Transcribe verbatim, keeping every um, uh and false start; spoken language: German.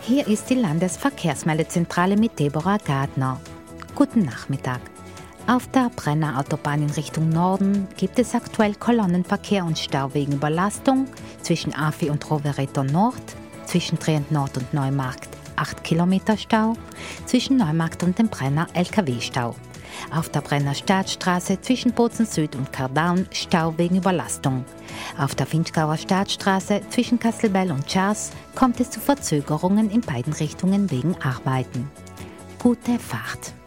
Hier ist die Landesverkehrsmeldezentrale mit Deborah Gardner. Guten Nachmittag. Auf der Brenner Autobahn in Richtung Norden gibt es aktuell Kolonnenverkehr und Stau wegen Überlastung zwischen Afi und Rovereto Nord, zwischen Trient Nord und Neumarkt acht Kilometer Stau, zwischen Neumarkt und dem Brenner L K W-Stau. Auf der Brenner Staatsstraße zwischen Bozen Süd und Kardaun Stau wegen Überlastung. Auf der Vinschgauer Staatsstraße zwischen Kastelbell und Schars kommt es zu Verzögerungen in beiden Richtungen wegen Arbeiten. Gute Fahrt!